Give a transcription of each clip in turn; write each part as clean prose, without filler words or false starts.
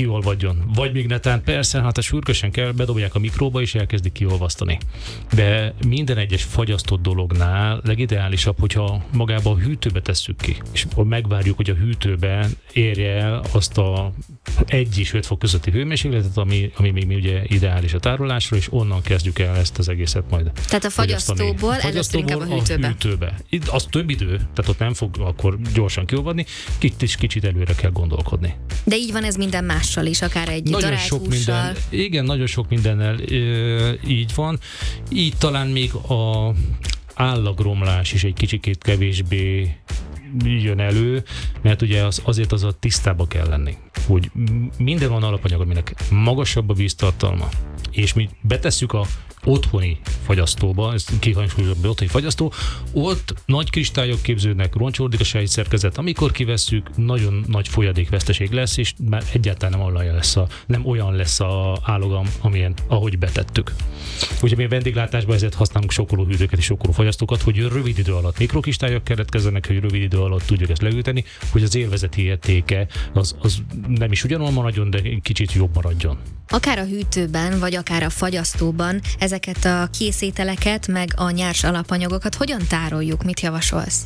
kiolvadjon. Vagy még netán persze, hát a sürgősen kell, bedobják a mikróba és elkezdik kiolvasztani. De minden egyes fagyasztott dolognál legideálisabb, hogyha magába a hűtőbe tesszük ki, és megvárjuk, hogy a hűtőben érje el azt a 1 és 5 fok közötti hőmérsékletet, ami még ugye ideális a tárolásra, és onnan kezdjük el ezt az egészet majd. Tehát a fagyasztóból először inkább a hűtőbe. Itt az több idő, tehát ott nem fog akkor gyorsan kiolvadni, kicsit előre kell gondolkodni. De így van ez minden mással is, akár egy darált hússal. Igen, nagyon sok mindennel így van. Így talán még a állagromlás is egy kicsikét kevésbé jön elő, mert ugye azért az a tisztába kell lenni, hogy minden olyan alapanyag, aminek magasabb a víztartalma, és mi betesszük a otthoni fagyasztóba, ez kihangsúlyozott otthoni fagyasztó, ott nagy kristályok képződnek, roncsolódik a sejtszerkezet, amikor kivesszük, nagyon nagy folyadékveszteség lesz, és már egyáltalán nem olyan lesz a állagam, ahogy betettük. Ugye mi a vendéglátásban ezért használunk sokkolóhűtőket és sokkolófagyasztókat, hogy rövid idő alatt mikrokristályok keletkezzenek, hogy rövid idő alatt tudjuk ezt leülteni, hogy az élvezeti értéke az nem is ugyanolyan maradjon, de kicsit jobb maradjon. Akár a hűtőben, vagy akár a fagyasztóban ezeket a készételeket, meg a nyers alapanyagokat hogyan tároljuk? Mit javasolsz?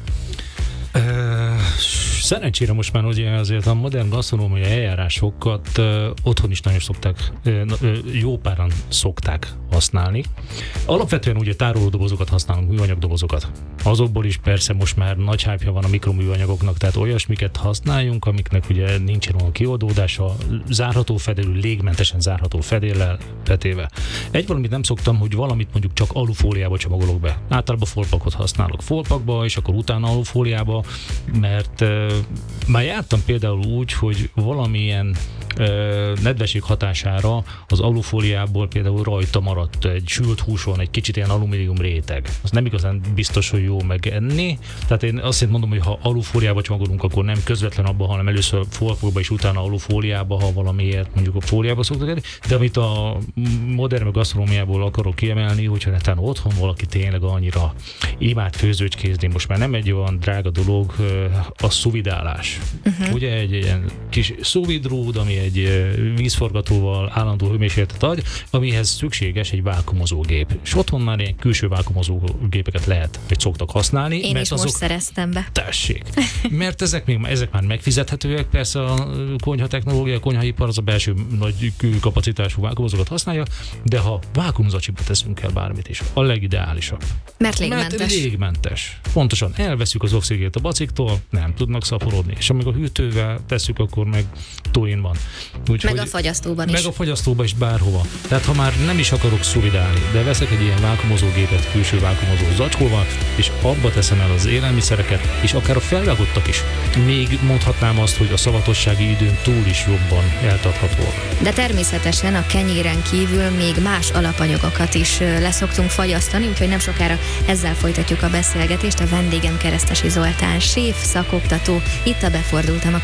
Szerencsére most már ugye azért a modern gasztronómiai eljárásokat otthon is nagyon szokták, jó páran szokták használni. Alapvetően ugye tárolódobozokat használunk, műanyagdobozokat. Azokból is persze most már nagy hype-ja van a mikroműanyagoknak, tehát olyasmiket használjunk, amiknek ugye nincsen olyan kioldódása, zárható fedélű, légmentesen zárható fedéllel betéve. Egy valamit nem szoktam, hogy valamit mondjuk csak alufóliába csomagolok be. Általában folpakot használok folpakba, és akkor utána alufóliába, mert már jártam például úgy, hogy valamilyen nedvesség hatására az alufóliából például rajta maradt egy sült húson egy kicsit ilyen alumínium réteg. Az nem igazán biztos, hogy jó megenni. Tehát én azt mondom, hogy ha alufóliába csomagolunk, akkor nem közvetlen abban, hanem először folpokba és utána alufóliába, ha valamiért mondjuk a fóliába szoktak enni. De amit a modern gasztronómiából akarok kiemelni, hogyha netán otthon valaki tényleg annyira imád főzőcskézni, most már nem egy olyan drága dolog a szuvidálás. Ugye egy ilyen kis szuvidrúd, ami egy vízforgatóval állandó hőmérsékletet ad, amihez szükséges egy vákuumozógép. És otthon már ilyen külső vákuumozógépeket lehet, vagy szoktak használni. Én is most szereztem be. Tessék. Mert ezek már megfizethetőek, persze a konyha technológia, a konyhaipar az a belső nagy kapacitású vákuumozókat használja, de ha vákuumzacsiba teszünk el bármit is, a legideálisabb. Mert légmentes. Mert légmentes. Pontosan, elveszük az oxigént a baciktól, nem tudnak szaporodni. És amikor hűtővel tesszük, akkor meg túlin van. Meg a fagyasztóban is. Meg a fagyasztóban is bárhova. Tehát ha már nem is akarok szuvidálni, de veszek egy ilyen vákuumozógépet, külső vákuumozó zacskóval, és abba teszem el az élelmiszereket, és akár a felvágottak is. Még mondhatnám azt, hogy a szavatossági időn túl is jobban eltarthatóak. De természetesen a kenyéren kívül még más alapanyagokat is leszoktunk fagyasztani, úgyhogy nem sokára ezzel folytatjuk a beszélgetést. A vendégem Keresztesi Zoltán, séf, szakoktató, itt a Befordultam a